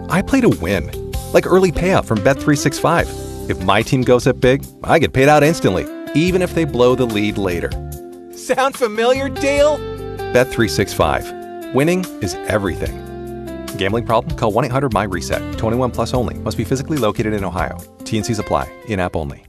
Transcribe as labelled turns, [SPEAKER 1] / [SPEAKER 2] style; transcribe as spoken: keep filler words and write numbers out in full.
[SPEAKER 1] I play to win, like early payout from Bet three sixty-five. If my team goes up big, I get paid out instantly, even if they blow the lead later. Sound familiar, Dale? Bet three sixty-five. Winning is everything. Gambling problem? Call one eight hundred M Y RESET. twenty-one plus only. Must be physically located in Ohio. T and Cs apply. In-app only.